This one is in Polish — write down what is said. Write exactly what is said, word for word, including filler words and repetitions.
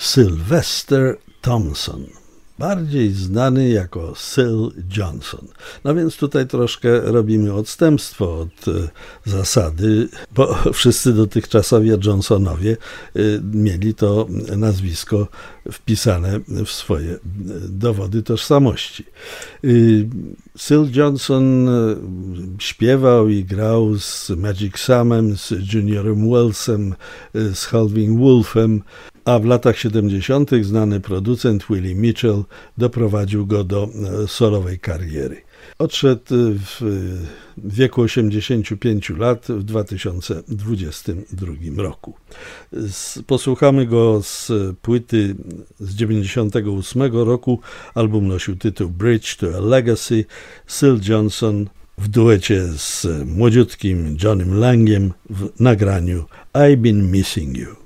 Sylvester Thompson, bardziej znany jako Syl Johnson. No więc tutaj troszkę robimy odstępstwo od y, zasady, bo wszyscy dotychczasowi Johnsonowie y, mieli to nazwisko wpisane w swoje dowody tożsamości. Y, Syl Johnson y, śpiewał i grał z Magic Samem, z Juniorem Wellsem, y, z Howlin' Wolfem, a w latach siedemdziesiątych znany producent Willie Mitchell doprowadził go do solowej kariery. Odszedł w wieku osiemdziesięciu pięciu lat w dwa tysiące dwudziestym drugim roku. Posłuchamy go z płyty z dziewięćdziesiątego ósmego roku. Album nosił tytuł Bridge to a Legacy. Syl Johnson w duecie z młodziutkim Johnnym Langiem w nagraniu I've Been Missing You.